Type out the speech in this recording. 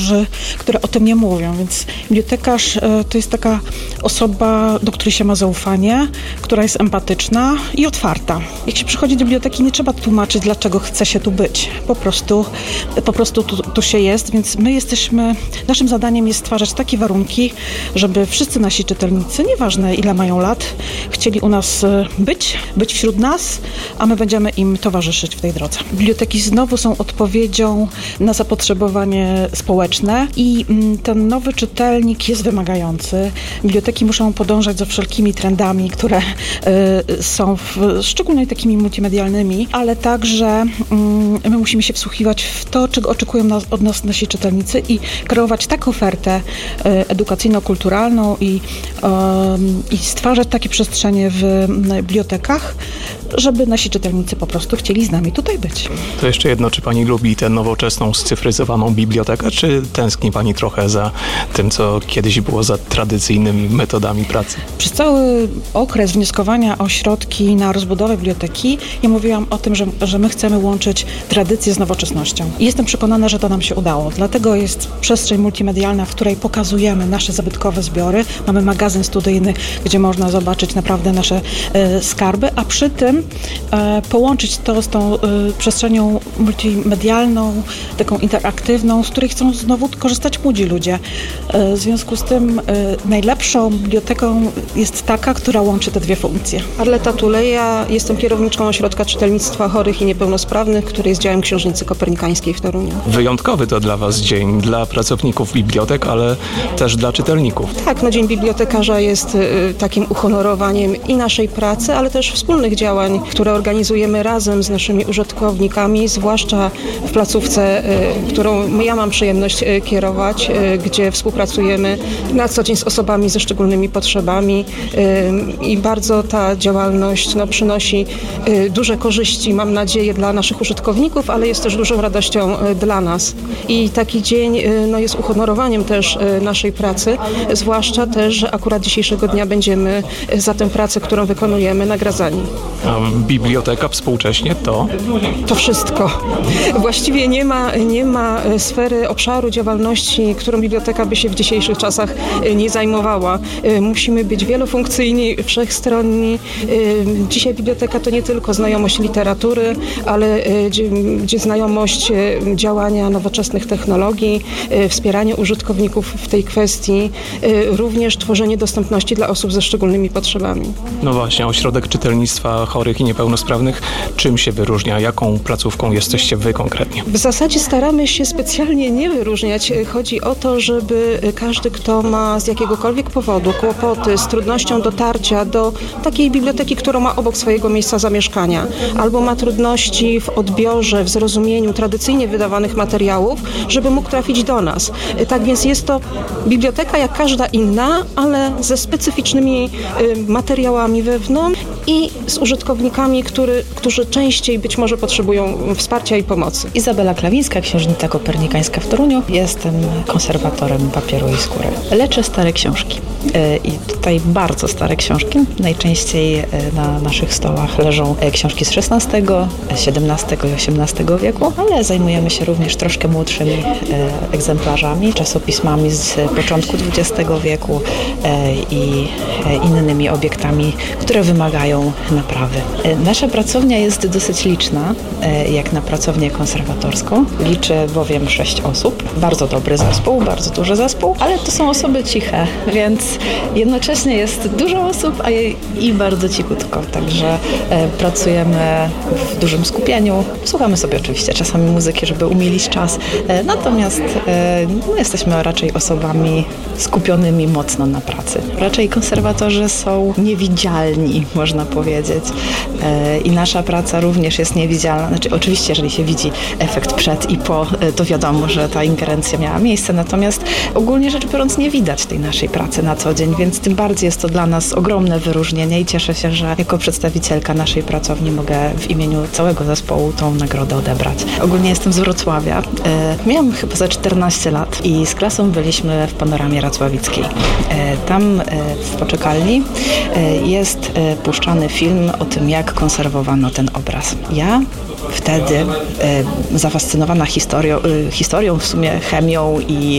które o tym nie mówią, więc bibliotekarz to jest taka osoba, do której się ma zaufanie, która jest empatyczna i otwarta. Jak się przychodzi do biblioteki, nie trzeba tłumaczyć, dlaczego chce się tu być. Po prostu tu się jest, więc naszym zadaniem jest stwarzać takie warunki, żeby wszyscy nasi czytelnicy, nieważne ile mają lat, chcieli u nas być wśród nas, a my będziemy im towarzyszyć w tej drodze. Biblioteki znowu są odpowiedzią na zapotrzebowanie społeczne i ten nowy czytelnik jest wymagający. Biblioteki muszą podążać za wszelkimi trendami, które są szczególnie takimi multimedialnymi, ale także my musimy się wsłuchiwać w to, czego oczekują od nas nasi czytelnicy i kreować taką ofertę edukacyjno-kulturalną i stwarzać takie przestrzenie w bibliotekach, żeby nasi czytelnicy po prostu chcieli z nami tutaj być. To jeszcze jedno, czy pani lubi tę nowoczesną, scyfryzowaną bibliotekę, czy tęskni pani trochę za tym, co kiedyś było, za tradycyjnymi metodami pracy? Przez cały okres wnioskowania o środki na rozbudowę biblioteki ja mówiłam o tym, że my chcemy łączyć tradycję z nowoczesnością. I jestem przekonana, że to nam się udało. Dlatego jest przestrzeń multimedialna, w której pokazujemy nasze zabytkowe zbiory. Mamy magazyn studyjny, gdzie można zobaczyć naprawdę nasze skarby, a przy tym połączyć to z tą przestrzenią multimedialną, taką interaktywną, z której chcą znowu korzystać młodzi ludzie. W związku z tym najlepszą biblioteką jest taka, która łączy te dwie funkcje. Arleta Tuleja, jestem kierowniczką Ośrodka Czytelnictwa Chorych i Niepełnosprawnych, który jest działem Książnicy Kopernikańskiej w Toruniu. Wyjątkowy to dla was dzień, dla pracowników bibliotek, ale też dla czytelników. Tak, Dzień Bibliotekarza jest takim uhonorowaniem i naszej pracy, ale też wspólnych działań, które organizujemy razem z naszymi użytkownikami, zwłaszcza w placówce, którą ja mam przyjemność kierować, gdzie współpracujemy na co dzień z osobami ze szczególnymi potrzebami i bardzo ta działalność przynosi duże korzyści, mam nadzieję, dla naszych użytkowników, ale jest też dużą radością dla nas. I taki dzień jest uhonorowaniem też naszej pracy, zwłaszcza też, że akurat dzisiejszego dnia będziemy za tę pracę, którą wykonujemy, nagradzani. A biblioteka współcześnie to? To wszystko. Właściwie nie ma sfery, obszaru działalności, którą biblioteka by się w dzisiejszych czasach nie zajmowała. Musimy być wielofunkcyjni, wszechstronni. Dzisiaj biblioteka to nie tylko znajomość literatury, ale znajomość działania nowoczesnych technologii, wspieranie użytkowników w tej kwestii, również tworzenie dostępności dla osób ze szczególnymi potrzebami. No właśnie, Ośrodek Czytelnictwa Chorych i Niepełnosprawnych czym się wyróżnia? Jaką placówką jesteście wy konkretnie? W zasadzie staramy się specjalnie nie wyróżniać. Chodzi o to, żeby każdy, kto ma z jakiegokolwiek powodu kłopoty z trudnością dotarcia do takiej biblioteki, którą ma obok swojego miejsca zamieszkania, albo ma trudności w odbiorze, w zrozumieniu tradycyjnie wydawanych materiałów, żeby mógł trafić do nas. Tak więc jest to biblioteka jak każda inna, ale ze specyficznymi materiałami wewnątrz i z użytkownikami, którzy częściej być może potrzebują wsparcia i pomocy. Izabela Klawińska, Księżnica Kopernikańska w Toruniu. Jestem konserwatorem papieru i skóry. Leczę stare książki. I tutaj bardzo stare książki. Najczęściej na naszych stołach leżą książki z XVI, XVII i XVIII wieku, ale zajmujemy się również troszkę młodszymi egzemplarzami, czasopismami z początku XX wieku i innymi obiektami, które wymagają naprawy. Nasza pracownia jest dosyć liczna, jak na pracownię konserwatorską. Liczy bowiem 6 osób. Bardzo dobry zespół, bardzo duży zespół, ale to są osoby ciche, więc jednocześnie jest dużo osób, i bardzo cichutko. Także pracujemy w dużym skupieniu. Słuchamy sobie oczywiście czasami muzyki, żeby umilić czas. Natomiast jesteśmy raczej osobami skupionymi mocno na pracy. Raczej konserwatorzy są niewidzialni, można powiedzieć. I nasza praca również jest niewidzialna. Znaczy, oczywiście, jeżeli się widzi efekt przed i po, to wiadomo, że ta ingerencja miała miejsce. Natomiast ogólnie rzecz biorąc nie widać tej naszej pracy na co dzień, więc tym bardziej jest to dla nas ogromne wyróżnienie i cieszę się, że jako przedstawicielka naszej pracowni mogę w imieniu całego zespołu tą nagrodę odebrać. Ogólnie jestem z Wrocławia. Miałam chyba za 14 lat i z klasą byliśmy w Panoramie Racławickiej. Tam w poczekalni jest puszczany film o tym, jak konserwowano ten obraz. Ja wtedy zafascynowana historią, w sumie chemią i